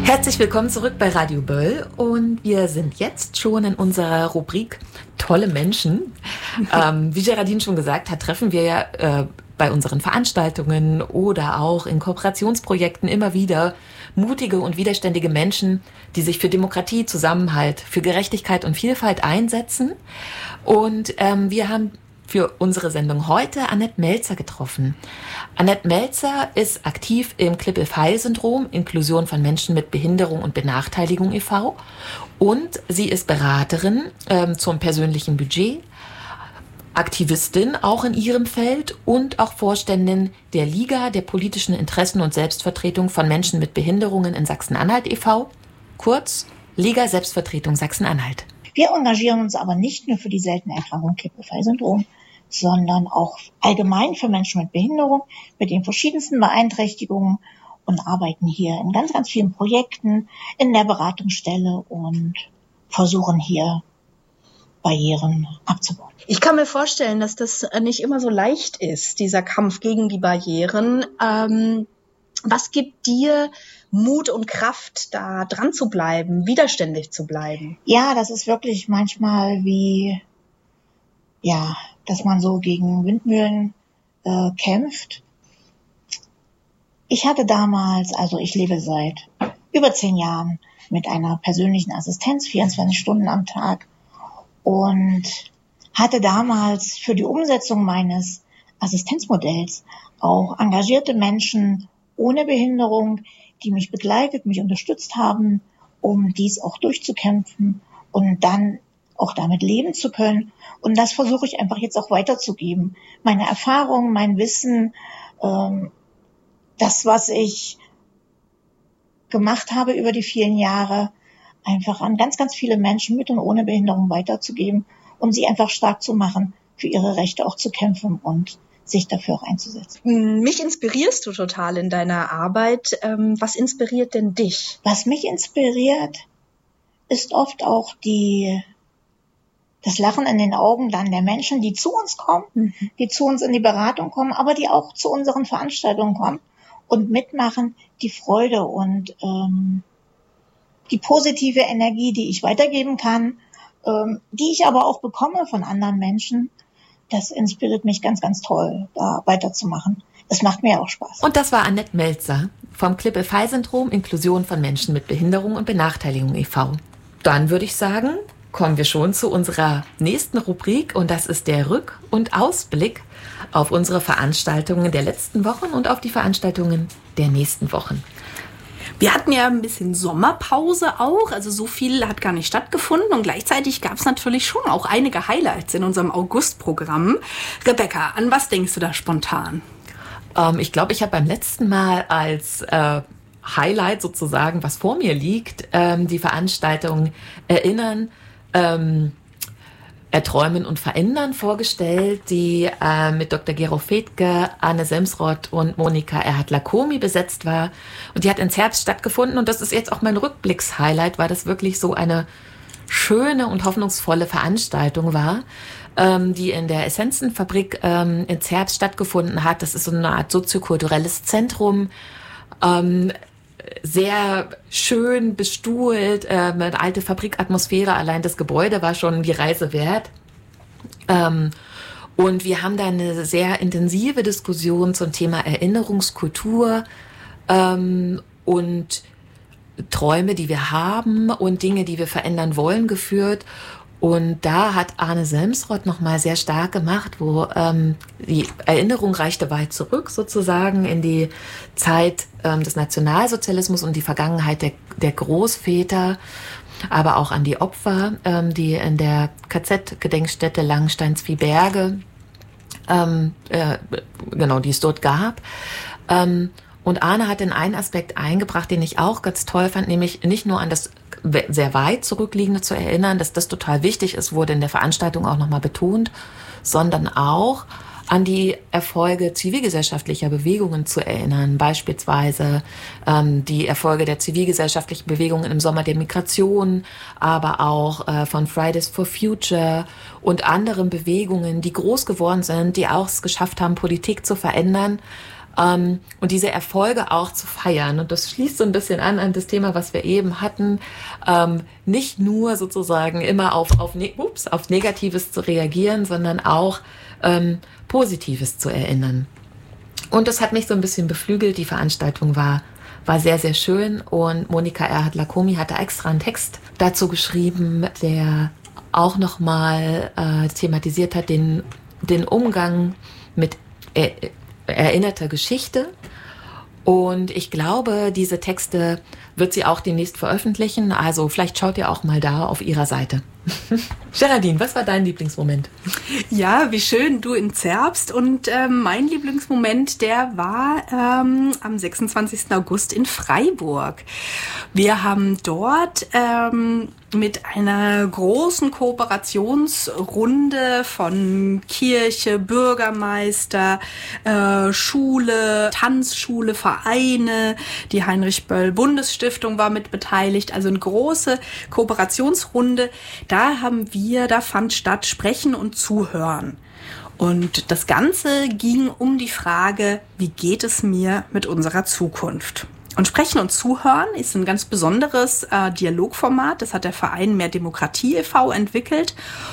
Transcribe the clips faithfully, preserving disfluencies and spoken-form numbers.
Herzlich willkommen zurück bei Radio Böll und wir sind jetzt schon in unserer Rubrik Tolle Menschen. ähm, wie Geraldine schon gesagt hat, treffen wir ja äh, bei unseren Veranstaltungen oder auch in Kooperationsprojekten immer wieder mutige und widerständige Menschen, die sich für Demokratie, Zusammenhalt, für Gerechtigkeit und Vielfalt einsetzen. Und ähm, wir haben für unsere Sendung heute Annette Melzer getroffen. Annette Melzer ist aktiv im Klippel-Feil-Syndrom, Inklusion von Menschen mit Behinderung und Benachteiligung e V und sie ist Beraterin ähm, zum persönlichen Budget, Aktivistin auch in ihrem Feld und auch Vorständin der Liga der politischen Interessen und Selbstvertretung von Menschen mit Behinderungen in Sachsen-Anhalt e V, kurz Liga Selbstvertretung Sachsen-Anhalt. Wir engagieren uns aber nicht nur für die seltene Erkrankung Klippel-Feil-Syndrom, sondern auch allgemein für Menschen mit Behinderung, mit den verschiedensten Beeinträchtigungen und arbeiten hier in ganz, ganz vielen Projekten in der Beratungsstelle und versuchen hier Barrieren abzubauen. Ich kann mir vorstellen, dass das nicht immer so leicht ist, dieser Kampf gegen die Barrieren. Ähm, was gibt dir Mut und Kraft, da dran zu bleiben, widerständig zu bleiben? Ja, das ist wirklich manchmal wie, ja, dass man so gegen Windmühlen äh, kämpft. Ich hatte damals, also ich lebe seit über zehn Jahren mit einer persönlichen Assistenz, vierundzwanzig Stunden am Tag, und hatte damals für die Umsetzung meines Assistenzmodells auch engagierte Menschen ohne Behinderung, die mich begleitet, mich unterstützt haben, um dies auch durchzukämpfen und dann auch damit leben zu können. Und das versuche ich einfach jetzt auch weiterzugeben. Meine Erfahrungen, mein Wissen, ähm, das, was ich gemacht habe über die vielen Jahre, einfach an ganz, ganz viele Menschen mit und ohne Behinderung weiterzugeben, um sie einfach stark zu machen, für ihre Rechte auch zu kämpfen und sich dafür auch einzusetzen. Mich inspirierst du total in deiner Arbeit. Was inspiriert denn dich? Was mich inspiriert, ist oft auch die, das Lachen in den Augen dann der Menschen, die zu uns kommen, mhm. die zu uns in die Beratung kommen, aber die auch zu unseren Veranstaltungen kommen und mitmachen, die Freude und ähm, die positive Energie, die ich weitergeben kann, ähm, die ich aber auch bekomme von anderen Menschen. Das inspiriert mich ganz, ganz toll, da weiterzumachen. Das macht mir auch Spaß. Und das war Annette Melzer vom Klippel-Feil-Syndrom, Inklusion von Menschen mit Behinderung und Benachteiligung e V Dann würde ich sagen, kommen wir schon zu unserer nächsten Rubrik und das ist der Rück- und Ausblick auf unsere Veranstaltungen der letzten Wochen und auf die Veranstaltungen der nächsten Wochen. Wir hatten ja ein bisschen Sommerpause auch, also so viel hat gar nicht stattgefunden und gleichzeitig gab es natürlich schon auch einige Highlights in unserem August-Programm. Rebecca, an was denkst du da spontan? Ähm, ich glaube, ich habe beim letzten Mal als äh, Highlight sozusagen, was vor mir liegt, ähm, die Veranstaltung Erinnern, ähm, Erträumen und Verändern vorgestellt, die äh, mit Doktor Gero Fedke, Anne Semsrott und Monika Erhard-Lakomi besetzt war. Und die hat ins Herbst stattgefunden und das ist jetzt auch mein Rückblicks-Highlight, weil das wirklich so eine schöne und hoffnungsvolle Veranstaltung war, ähm, die in der Essenzenfabrik ähm, ins Herbst stattgefunden hat. Das ist so eine Art soziokulturelles Zentrum, ähm, sehr schön bestuhlt, äh, eine alte Fabrikatmosphäre. Allein das Gebäude war schon die Reise wert. Ähm, und wir haben da eine sehr intensive Diskussion zum Thema Erinnerungskultur ähm, und Träume, die wir haben und Dinge, die wir verändern wollen, geführt. Und da hat Arne Semsrott nochmal sehr stark gemacht, wo ähm, die Erinnerung reichte weit zurück sozusagen in die Zeit ähm, des Nationalsozialismus und die Vergangenheit der, der Großväter, aber auch an die Opfer, ähm, die in der K Z-Gedenkstätte Langenstein-Zwieberge, ähm, äh, genau, die es dort gab. Ähm, Und Arne hat den einen Aspekt eingebracht, den ich auch ganz toll fand, nämlich nicht nur an das sehr weit zurückliegende zu erinnern, dass das total wichtig ist, wurde in der Veranstaltung auch nochmal betont, sondern auch an die Erfolge zivilgesellschaftlicher Bewegungen zu erinnern, beispielsweise ähm, die Erfolge der zivilgesellschaftlichen Bewegungen im Sommer der Migration, aber auch äh, von Fridays for Future und anderen Bewegungen, die groß geworden sind, die auch es geschafft haben, Politik zu verändern, ähm, und diese Erfolge auch zu feiern. Und das schließt so ein bisschen an an das Thema, was wir eben hatten, ähm, nicht nur sozusagen immer auf, auf, ne- ups, auf Negatives zu reagieren, sondern auch ähm, Positives zu erinnern. Und das hat mich so ein bisschen beflügelt. Die Veranstaltung war war sehr, sehr schön. Und Monika Erhardt-Lakomi hatte extra einen Text dazu geschrieben, der auch nochmal äh, thematisiert hat, den, den Umgang mit er, erinnerter Geschichte. Und ich glaube, diese Texte wird sie auch demnächst veröffentlichen. Also vielleicht schaut ihr auch mal da auf ihrer Seite. Geraldine, was war dein Lieblingsmoment? Ja, wie schön, du in Zerbst. Und ähm, mein Lieblingsmoment, der war ähm, am sechsundzwanzigsten August in Freiburg. Wir haben dort ähm, mit einer großen Kooperationsrunde von Kirche, Bürgermeister, äh, Schule, Tanzschule, Vereine, die Heinrich-Böll-Bundesstiftung war mit beteiligt, also eine große Kooperationsrunde. Da haben wir, da fand statt Sprechen und Zuhören. Und das Ganze ging um die Frage, wie geht es mir mit unserer Zukunft? Und Sprechen und Zuhören ist ein ganz besonderes äh, Dialogformat. Das hat der Verein Mehr Demokratie e V entwickelt.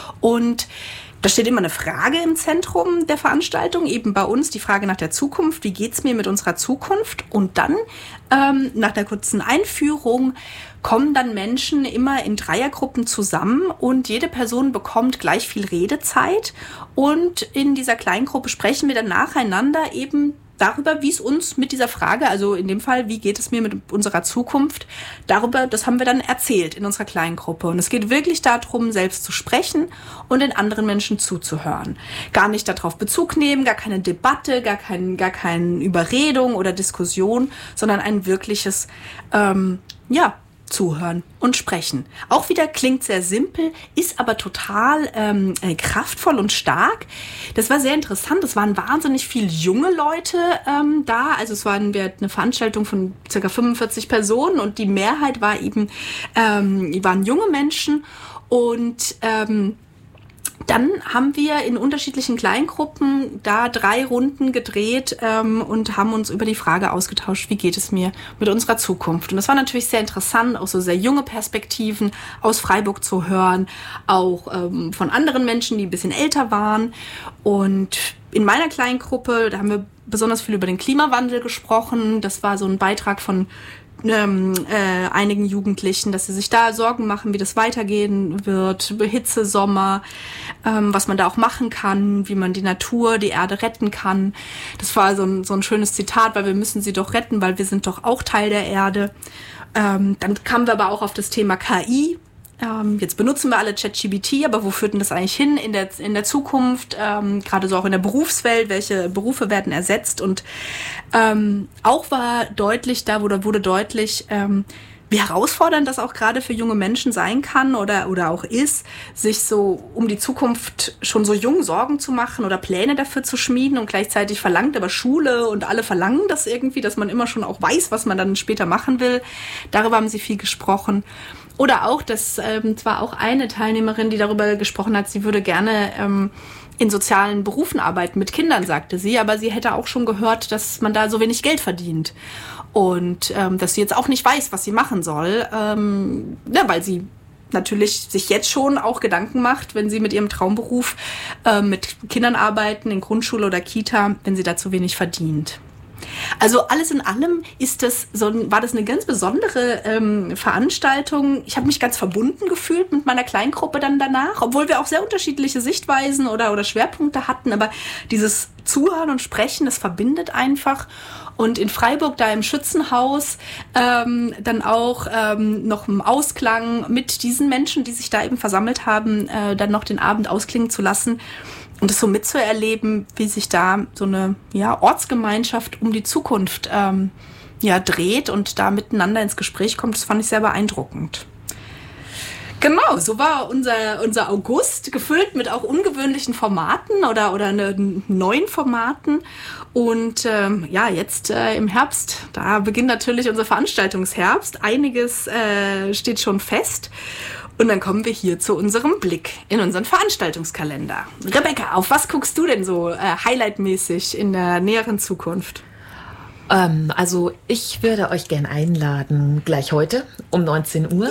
Und da steht immer eine Frage im Zentrum der Veranstaltung, eben bei uns die Frage nach der Zukunft. Wie geht's mir mit unserer Zukunft? Und dann, ähm, nach der kurzen Einführung, kommen dann Menschen immer in Dreiergruppen zusammen und jede Person bekommt gleich viel Redezeit. Und in dieser Kleingruppe sprechen wir dann nacheinander eben darüber, wie es uns mit dieser Frage, also in dem Fall, wie geht es mir mit unserer Zukunft, darüber, das haben wir dann erzählt in unserer kleinen Gruppe. Und es geht wirklich darum, selbst zu sprechen und den anderen Menschen zuzuhören. Gar nicht darauf Bezug nehmen, gar keine Debatte, gar kein, gar keine Überredung oder Diskussion, sondern ein wirkliches, ähm, ja, Zuhören und sprechen. Auch wieder klingt sehr simpel, ist aber total ähm, äh, kraftvoll und stark. Das war sehr interessant. Es waren wahnsinnig viele junge Leute ähm, da. Also es war eine Veranstaltung von ca. fünfundvierzig Personen und die Mehrheit war eben ähm, waren junge Menschen. Und ähm, dann haben wir in unterschiedlichen Kleingruppen da drei Runden gedreht ähm, und haben uns über die Frage ausgetauscht, wie geht es mir mit unserer Zukunft. Und das war natürlich sehr interessant, auch so sehr junge Perspektiven aus Freiburg zu hören, auch ähm, von anderen Menschen, die ein bisschen älter waren. Und in meiner Kleingruppe, da haben wir besonders viel über den Klimawandel gesprochen. Das war so ein Beitrag von Ähm, äh, einigen Jugendlichen, dass sie sich da Sorgen machen, wie das weitergehen wird, Hitze, Sommer, ähm, was man da auch machen kann, wie man die Natur, die Erde retten kann. Das war so ein, so ein schönes Zitat, weil wir müssen sie doch retten, weil wir sind doch auch Teil der Erde. Ähm, dann kamen wir aber auch auf das Thema K I. Ähm, jetzt benutzen wir alle ChatGPT, aber wo führt denn das eigentlich hin in der, in der Zukunft? Ähm, gerade so auch in der Berufswelt, welche Berufe werden ersetzt? Und ähm, auch war deutlich, da wurde, wurde deutlich, ähm, wie herausfordernd das auch gerade für junge Menschen sein kann oder, oder auch ist, sich so um die Zukunft schon so jung Sorgen zu machen oder Pläne dafür zu schmieden, und gleichzeitig verlangt aber Schule und alle verlangen das irgendwie, dass man immer schon auch weiß, was man dann später machen will. Darüber haben sie viel gesprochen. Oder auch, dass ähm, zwar auch eine Teilnehmerin, die darüber gesprochen hat, sie würde gerne ähm, in sozialen Berufen arbeiten mit Kindern, sagte sie, aber sie hätte auch schon gehört, dass man da so wenig Geld verdient und ähm, dass sie jetzt auch nicht weiß, was sie machen soll, ähm, ja, weil sie natürlich sich jetzt schon auch Gedanken macht, wenn sie mit ihrem Traumberuf äh, mit Kindern arbeiten, in Grundschule oder Kita, wenn sie da zu wenig verdient. Also alles in allem ist das so, war das eine ganz besondere ähm, Veranstaltung. Ich habe mich ganz verbunden gefühlt mit meiner Kleingruppe dann danach, obwohl wir auch sehr unterschiedliche Sichtweisen oder, oder Schwerpunkte hatten. Aber dieses Zuhören und Sprechen, das verbindet einfach. Und in Freiburg, da im Schützenhaus, ähm, dann auch ähm, noch im Ausklang mit diesen Menschen, die sich da eben versammelt haben, äh, dann noch den Abend ausklingen zu lassen. Und das so mitzuerleben, wie sich da so eine ja, Ortsgemeinschaft um die Zukunft ähm, ja, dreht und da miteinander ins Gespräch kommt, das fand ich sehr beeindruckend. Genau, so war unser, unser August, gefüllt mit auch ungewöhnlichen Formaten oder, oder ne, neuen Formaten. Und ähm, ja, jetzt äh, im Herbst, da beginnt natürlich unser Veranstaltungsherbst. Einiges äh, steht schon fest. Und dann kommen wir hier zu unserem Blick in unseren Veranstaltungskalender. Rebecca, auf was guckst du denn so äh, highlightmäßig in der näheren Zukunft? Ähm, also ich würde euch gern einladen, gleich heute um neunzehn Uhr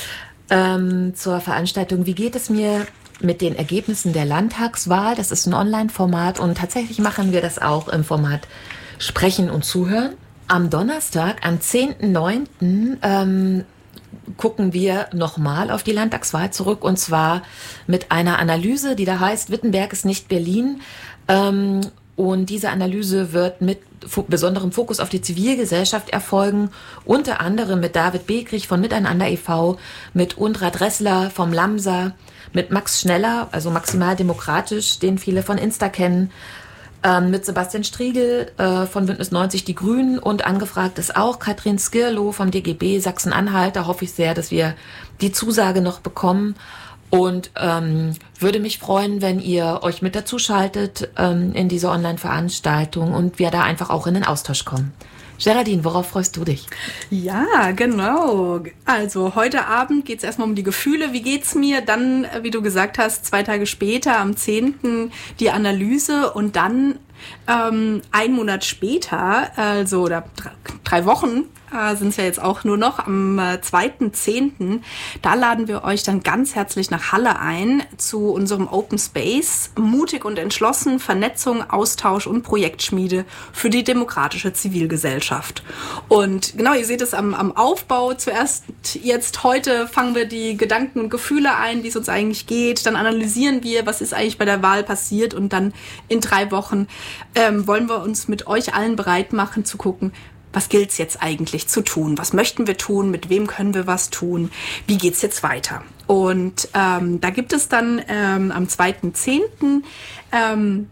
ähm, zur Veranstaltung Wie geht es mir mit den Ergebnissen der Landtagswahl? Das ist ein Online-Format und tatsächlich machen wir das auch im Format Sprechen und Zuhören. Am Donnerstag, am zehnten neunten Ähm, gucken wir nochmal auf die Landtagswahl zurück und zwar mit einer Analyse, die da heißt, Wittenberg ist nicht Berlin. Ähm, und diese Analyse wird mit fo- besonderem Fokus auf die Zivilgesellschaft erfolgen, unter anderem mit David Bekrich von Miteinander e V, mit Undra Dressler vom Lamsa, mit Max Schneller, also Maximal Demokratisch, den viele von Insta kennen, Ähm, mit Sebastian Striegel äh, von Bündnis neunzig Die Grünen und angefragt ist auch Katrin Skirlow vom D G B Sachsen-Anhalt. Da hoffe ich sehr, dass wir die Zusage noch bekommen und ähm, würde mich freuen, wenn ihr euch mit dazu schaltet ähm, in diese Online-Veranstaltung und wir da einfach auch in den Austausch kommen. Geraldine, worauf freust du dich? Ja, genau. Also heute Abend geht es erstmal um die Gefühle. Wie geht's mir? Dann, wie du gesagt hast, zwei Tage später, am zehnten die Analyse und dann ähm, ein Monat später, also oder drei, drei Wochen, äh, sind es ja jetzt auch nur noch, am äh, zweiten zehnten Da laden wir euch dann ganz herzlich nach Halle ein zu unserem Open Space. Mutig und entschlossen, Vernetzung, Austausch und Projektschmiede für die demokratische Zivilgesellschaft. Und genau, ihr seht es am, am Aufbau. Zuerst jetzt heute fangen wir die Gedanken und Gefühle ein, wie es uns eigentlich geht. Dann analysieren wir, was ist eigentlich bei der Wahl passiert. Und dann in drei Wochen ähm, wollen wir uns mit euch allen bereit machen zu gucken, was gilt es jetzt eigentlich zu tun? Was möchten wir tun? Mit wem können wir was tun? Wie geht's jetzt weiter? Und ähm, da gibt es dann ähm, am zweiten zehnten Ähm,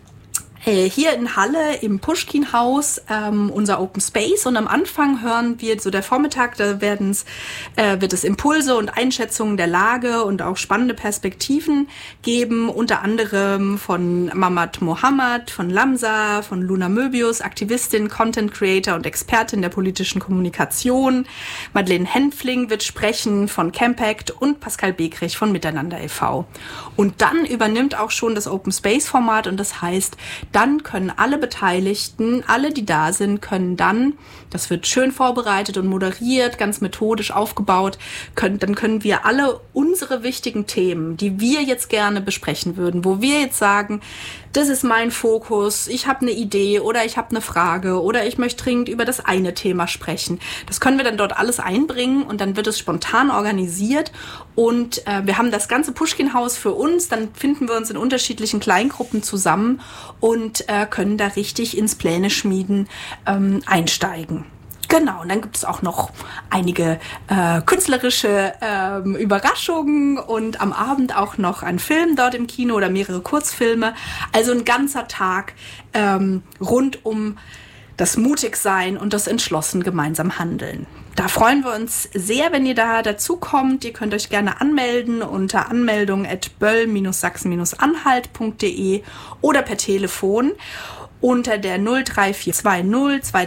äh, hier in Halle im Puschkin-Haus ähm, unser Open Space und am Anfang hören wir so der Vormittag, da werden's, äh, wird es Impulse und Einschätzungen der Lage und auch spannende Perspektiven geben, unter anderem von Mamad Mohammed, von Lamsa, von Luna Möbius, Aktivistin, Content Creator und Expertin der politischen Kommunikation. Madeleine Henfling wird sprechen von Campact und Pascal Bekrich von Miteinander e V. Und dann übernimmt auch schon das Open Space Format und das heißt, dann können alle Beteiligten, alle, die da sind, können dann, das wird schön vorbereitet und moderiert, ganz methodisch aufgebaut, können, dann können wir alle unsere wichtigen Themen, die wir jetzt gerne besprechen würden, wo wir jetzt sagen, das ist mein Fokus, ich habe eine Idee oder ich habe eine Frage oder ich möchte dringend über das eine Thema sprechen. Das können wir dann dort alles einbringen und dann wird es spontan organisiert und äh, wir haben das ganze Puschkin-Haus für uns, dann finden wir uns in unterschiedlichen Kleingruppen zusammen und äh, können da richtig ins Pläne schmieden ähm, einsteigen. Genau, und dann gibt es auch noch einige äh, künstlerische ähm, Überraschungen und am Abend auch noch ein Film dort im Kino oder mehrere Kurzfilme. Also ein ganzer Tag ähm, rund um das Mutigsein und das entschlossen gemeinsam Handeln. Da freuen wir uns sehr, wenn ihr da dazu kommt. Ihr könnt euch gerne anmelden unter anmeldung at böll Sachsen Anhalt punkt de oder per Telefon unter der null drei vier zwei null zwei